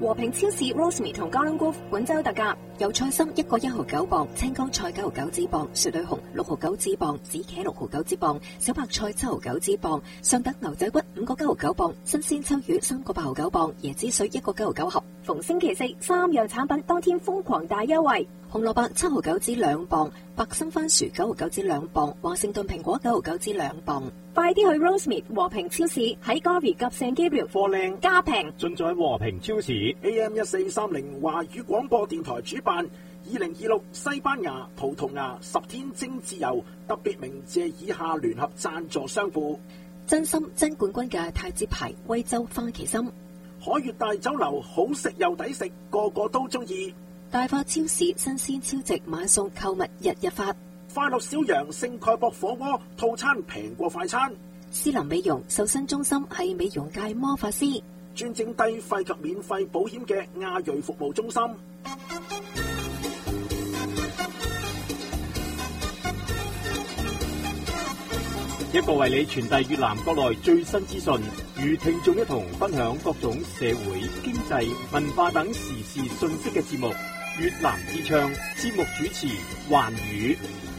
和平超市 Rosemead 同 Garden Grove 本周特價，有菜心一個1.9磅，青江菜9.9紙磅，雪裏紅6.9紙磅，紫茄6.9紙磅，小白菜7.9紙磅，上等牛仔骨5.9磅，新鮮秋魚3.89磅，椰子水1.9盒。逢星期四3樣產品當天瘋狂大優惠，紅蘿蔔7.9紙2磅，白生番薯9.9紙2磅，華盛頓蘋果9.9紙2磅。快啲去 Rosemead 和平超市喺 Garvey 及 San Gabriel 貨靚加平， 盡在和平超市。 AM 1430華語廣播電台主辦2026西班牙、葡萄牙10天精緻遊，特別鳴謝以下聯合贊助商戶： 真心真冠軍嘅太子牌威州番茄心， 海悅大酒樓好食又抵食，個個都中意。 大發超市新鮮超值買餸購物日日發， 快樂小羊聖蓋博火鍋套餐平過快餐。 斯林美容瘦身中心係美容界魔法師， 專整低費及免費保險嘅亞裔服務中心。 一個為你傳遞越南國內最新資訊，與聽眾一同分享各種社會、經濟、文化等時事訊息嘅節目《越南之窗》，節目主持環宇。